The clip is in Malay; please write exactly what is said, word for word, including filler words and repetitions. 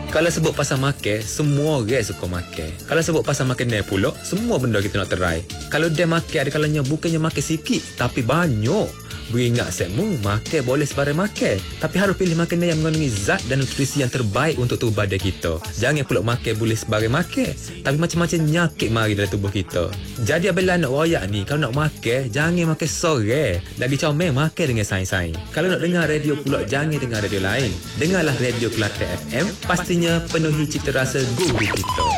Kalau sebut pasal makan, semua orang suka makan. Kalau sebut pasal makanan pula, semua benda kita nak try. Kalau dia makan, ada kalanya bukannya makan sikit, tapi banyak. Beringat semu, makan boleh sebarang makan. Tapi harus pilih makanan yang mengandungi zat dan nutrisi yang terbaik untuk tubuh badan kita. Jangan pula makan boleh sebarang makan, tapi macam-macam nyakit mari dalam tubuh kita. Jadi apabila nak royak ni, kalau nak makan, jangan makan sore. Lagi comel makan dengan sains-sains. Kalau nak dengar radio pula, jangan dengar radio lain. Dengarlah radio Kelate F M, pastinya penuhi cita rasa guru kita.